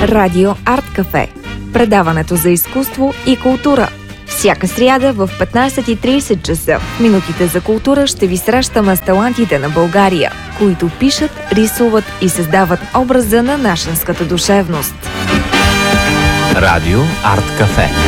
Радио Арт Кафе. Предаването за изкуство и култура. Всяка сряда в 15:30 часа. В минутите за култура ще ви срещаме с талантите на България, които пишат, рисуват и създават образа на нашенската душевност. Радио Арт Кафе.